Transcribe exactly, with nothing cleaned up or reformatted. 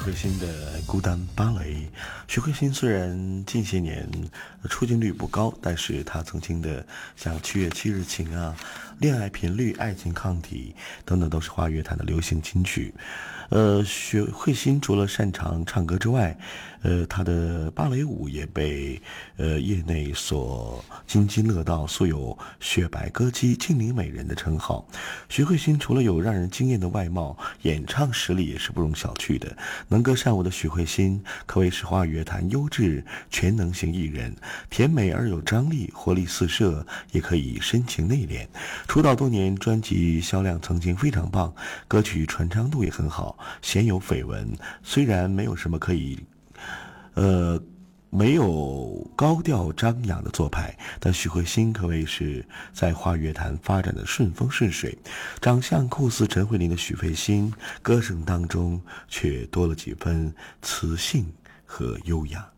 慧欣的孤单芭蕾。徐慧欣虽然近些年出镜率不高，但是她曾经的像七月七日晴啊、恋爱频率、爱情抗体等等，都是华语乐坛的流行金曲。呃，徐慧欣除了擅长唱歌之外，呃，她的芭蕾舞也被呃业内所津津乐道，素有雪白歌姬、静灵美人的称号。徐慧欣除了有让人惊艳的外貌，演唱实力也是不容小觑的。能歌善舞的许慧欣可谓是华语乐坛优质全能型艺人，甜美而有张力，活力四射，也可以深情内敛。出道多年，专辑销量曾经非常棒，歌曲传唱度也很好，鲜有绯闻。虽然没有什么可以呃没有高调张扬的做派，但许慧欣可谓是在华语乐坛发展的顺风顺水。长相酷似陈慧琳的许慧欣，歌声当中却多了几分磁性和优雅。